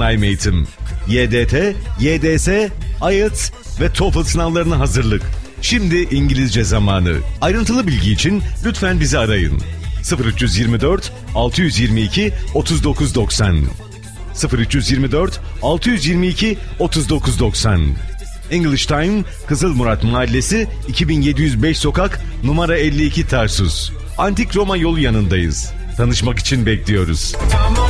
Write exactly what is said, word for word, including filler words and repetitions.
Naim Eğitim. Y D T, Y D S, I E L T S ve TOEFL sınavlarına hazırlık. Şimdi İngilizce zamanı. Ayrıntılı bilgi için lütfen bizi arayın. sıfır üç yirmi dört altı yüz yirmi iki otuz dokuz doksan sıfır üç yirmi dört altı yüz yirmi iki otuz dokuz doksan. English Time, Kızılmurat Mahallesi, iki bin yedi yüz beş sokak, numara elli iki Tarsus. Antik Roma yolu yanındayız. Tanışmak için bekliyoruz.